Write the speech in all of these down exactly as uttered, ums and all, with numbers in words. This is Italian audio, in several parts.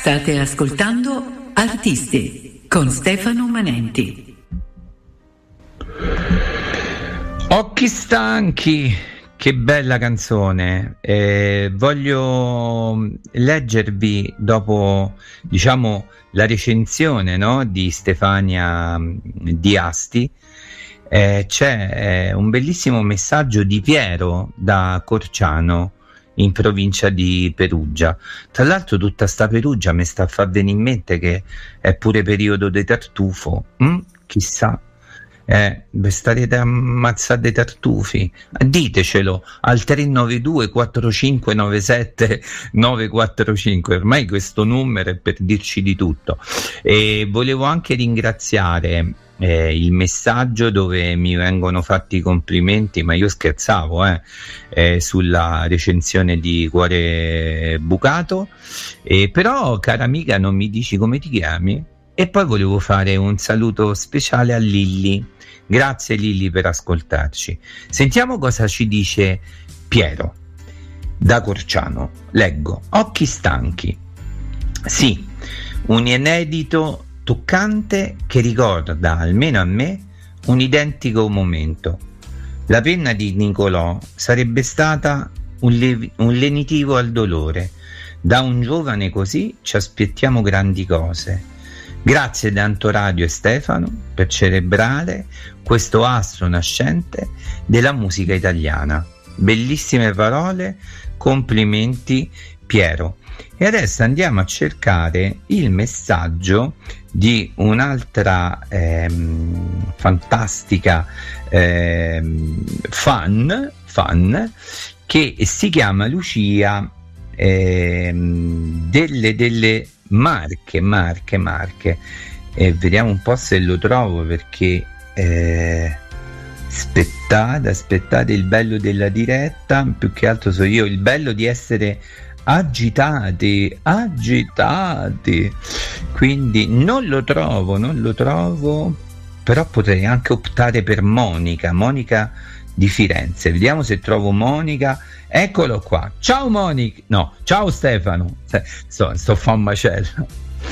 State ascoltando Artisti con Stefano Manenti. Occhi stanchi, che bella canzone. Eh, voglio leggervi, dopo diciamo la recensione, no, di Stefania Di Asti, eh, c'è eh, un bellissimo messaggio di Piero da Corciano, in provincia di Perugia. Tra l'altro tutta sta Perugia mi sta a far venire in mente che è pure periodo di tartufo, mm? Chissà, eh, vi starete ammazzate dei tartufi, ditecelo al tre nove due quattro cinque nove sette nove quattro cinque, ormai questo numero è per dirci di tutto. E volevo anche ringraziare Eh, il messaggio dove mi vengono fatti i complimenti, ma io scherzavo eh, eh, sulla recensione di Cuore Bucato, eh, però cara amica non mi dici come ti chiami? E poi volevo fare un saluto speciale a Lilli. Grazie Lilli per ascoltarci. Sentiamo cosa ci dice Piero da Corciano. Leggo: occhi stanchi, sì, un inedito toccante che ricorda, almeno a me, un identico momento. La penna di Nicolò sarebbe stata un, le- un lenitivo al dolore. Da un giovane così ci aspettiamo grandi cose. Grazie Danto Radio e Stefano per celebrare questo astro nascente della musica italiana. Bellissime parole, complimenti Piero. E adesso andiamo a cercare il messaggio di un'altra ehm, fantastica ehm, fan, fan che si chiama Lucia ehm, delle, delle Marche, Marche, Marche. E vediamo un po' se lo trovo, perché eh, aspettate, aspettate, il bello della diretta, più che altro so io, il bello di essere agitati, agitati, quindi non lo trovo, non lo trovo, però potrei anche optare per Monica, Monica di Firenze. Vediamo se trovo Monica. Eccolo qua. Ciao Monica, no, ciao Stefano. Sto, sto fa un macello.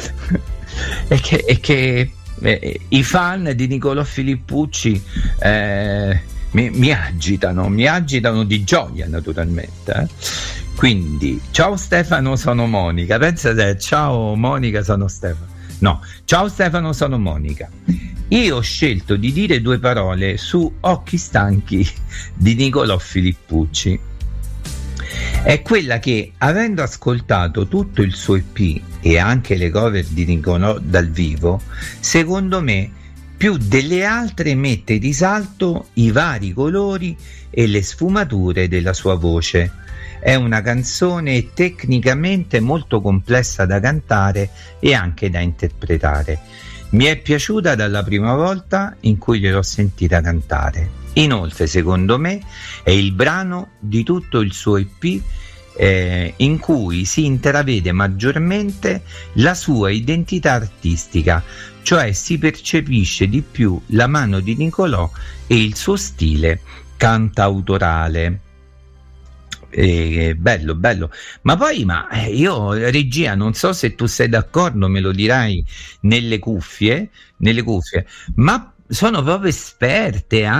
è che, è che eh, i fan di Nicolò Filippucci eh, mi, mi agitano, mi agitano di gioia, naturalmente. Eh. Quindi, ciao Stefano, sono Monica. Pensa te, ciao Monica, sono Stefano. No, ciao Stefano, sono Monica. Io ho scelto di dire due parole su Occhi stanchi di Nicolò Filippucci. È quella che, avendo ascoltato tutto il suo E P e anche le cover di Nicolò dal vivo, secondo me più delle altre mette in risalto i vari colori e le sfumature della sua voce. È una canzone tecnicamente molto complessa da cantare e anche da interpretare. Mi è piaciuta dalla prima volta in cui gliel'ho sentita cantare. Inoltre, secondo me, è il brano di tutto il suo E P eh, in cui si intravede maggiormente la sua identità artistica, cioè si percepisce di più la mano di Nicolò e il suo stile cantautorale. Eh, bello, bello. Ma poi, ma eh, io, regia, non so se tu sei d'accordo, me lo dirai nelle cuffie, nelle cuffie, ma sono proprio esperte anche